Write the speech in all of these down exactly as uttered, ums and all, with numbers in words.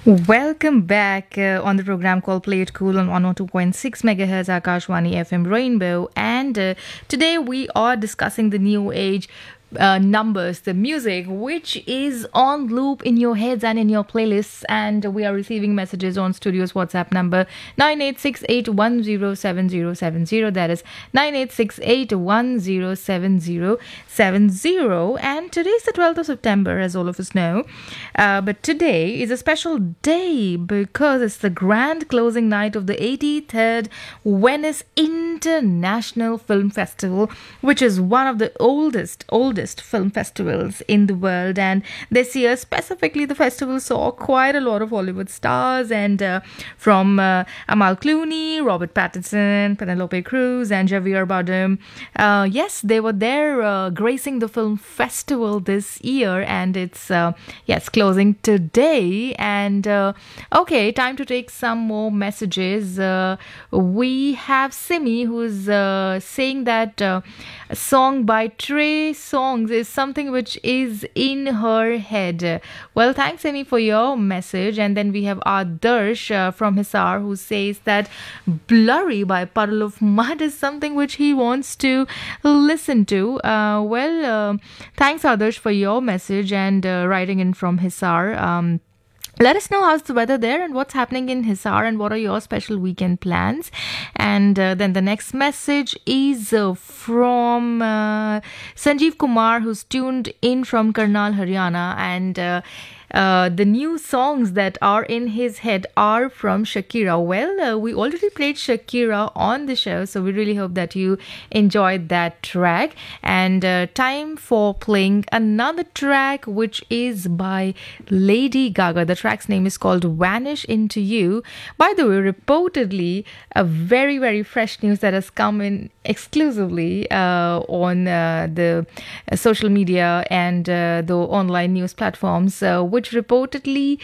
Welcome back uh, on the program called Play It Cool on one oh two point six megahertz Akashwani F M Rainbow. And uh, today we are discussing the new age uh, numbers, the music which is on loop in your heads and in your playlists. And we are receiving messages on studio's WhatsApp number nine eight six eight one zero seven zero seven zero. That is nine eight six eight one zero seven zero seven zero. And today is the twelfth of September, as all of us know. Uh, but today is a special day because it's the grand closing night of the eighty-third Venice International Film Festival, which is one of the oldest, oldest film festivals in the world. And this year, specifically, the festival saw quite a lot of Hollywood stars, and uh, from uh, Amal Clooney, Robert Pattinson, Penelope Cruz, and Javier Bardem. Uh, yes, they were there uh, gracing the film festival this year, and it's uh, yes closing today. And uh, okay, time to take some more messages. Uh, we have Simi who's uh, saying that uh, a song by Trey Songs is something which is in her head. Well, thanks Simi for your message. And then we have Adarsh uh, from Hisar who says that Blurry by Puddle of Mud is something which he wants to listen to. Uh, well, uh, thanks Adarsh for your message and uh, writing in from Hisar. Um, Let us know how's the weather there and what's happening in Hisar and what are your special weekend plans. And uh, then the next message is uh, from uh, Sanjeev Kumar, who's tuned in from Karnal, Haryana. And uh, uh, the new songs that are in his head are from Shakira. Well, uh, we already played Shakira on the show, so we really hope that you enjoyed that track. And uh, time for playing another track, which is by Lady Gaga. The track's name is called Vanish Into You. By the way, reportedly, a very, very fresh news that has come in exclusively uh, on uh, the uh, social media and uh, the online news platforms, uh, which reportedly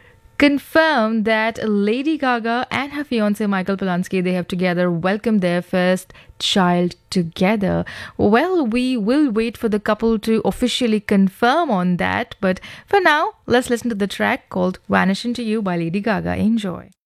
confirmed that Lady Gaga and her fiancé Michael Polanski, they have together welcomed their first child together. Well, we will wait for the couple to officially confirm on that, but for now, let's listen to the track called Vanish Into You by Lady Gaga. Enjoy.